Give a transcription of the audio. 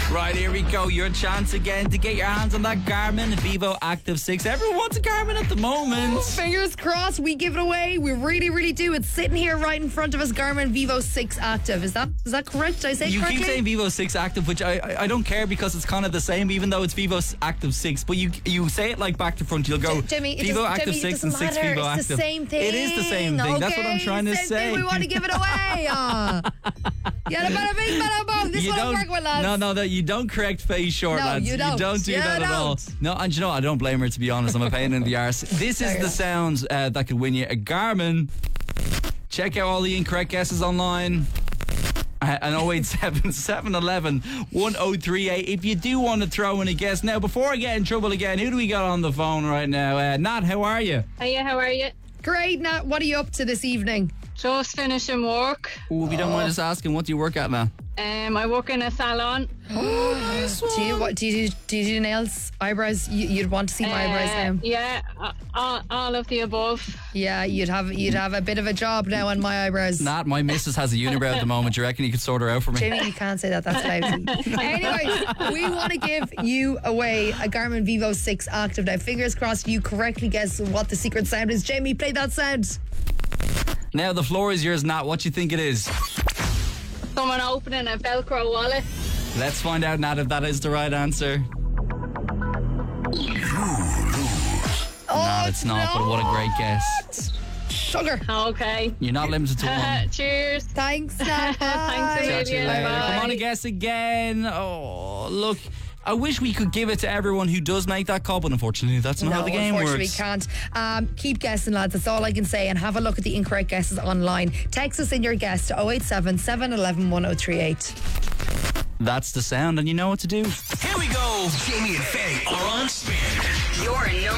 Right, here we go. Your chance again to get your hands on that Garmin Vivo Active 6. Everyone wants a Garmin at the moment. Fingers crossed we give it away. We really, really do. It's sitting here right in front of us, Garmin Vivo 6 Active. Is that correct? Did I say You correctly? keep saying Vivo 6 Active, which I don't care because it's kind of the same, even though it's Vivo Active 6. But you say it like back to front. You'll go Vivo Active 6 and 6 Vivo Active. It's the same thing. It is the same thing. Okay, That's what I'm trying to same say. thing. We want to give it away. Yeah, bada bing, bada boom. This is what I work with, lads. No, you don't correct Faye Short, No, lads. you don't. do You that at all. don't. No, and you know, I don't blame her, to be honest. I'm a pain in the arse. This is the sound that could win you a Garmin. Check out all the incorrect guesses online. And 087 711 1038 if you do want to throw in a guess. Now, before I get in trouble again, who do we got on the phone right now? Nat, how are you? Hiya, how are you? Great, Nat. What are you up to this evening? Just finishing work. Ooh, if you don't mind us asking, what do you work at, Nat? I work in a salon. Do you do nails, eyebrows? You'd want to see my eyebrows now. Yeah, all of the above. Yeah, you'd have a bit of a job now on my eyebrows. Nat, my missus has a unibrow at the moment. Do you reckon you could sort her out for me? Jamie, you can't say that. That's lousy. Anyways, we want to give you away a Garmin Vivo 6 Active. Now, fingers crossed you correctly guess what the secret sound is. Jamie, play that sound. Now, the floor is yours, Nat. What do you think it is? Someone opening a Velcro wallet. Let's find out, Nat, if that is the right answer. Oh, It's not, but what a great guess. Sugar. Okay. You're not limited to one. Cheers. Thanks, Nat. Thanks a Catch you million. later. Bye. Come on and guess again. Oh, look. I wish we could give it to everyone who does make that call, but unfortunately that's not how the game unfortunately works. we can't. Keep guessing, lads. That's all I can say. And have a look at the incorrect guesses online. Text us in your guess to 087 711 1038. That's the sound, and you know what to do. Here we go. Jamie and Faye are on spin. Your